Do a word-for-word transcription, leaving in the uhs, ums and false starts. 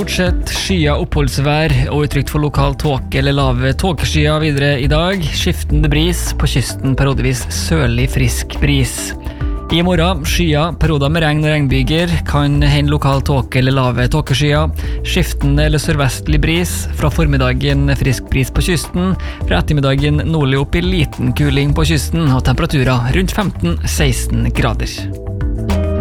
Stort sett skya oppholdsvær og utrygt for lokal tåke eller lave tåkeskyer videre i dag. Skiftende bris, på kysten periodevis sørlig frisk bris. I morgen skya, perioder med regn og regnbyger, kan hende lokal tåke eller lave tåkeskyer. Skiftende eller sørvestlig bris, fra formiddagen frisk bris på kysten, fra ettermiddagen nordlig opp i liten kuling på kysten og temperaturer rundt femten til seksten grader.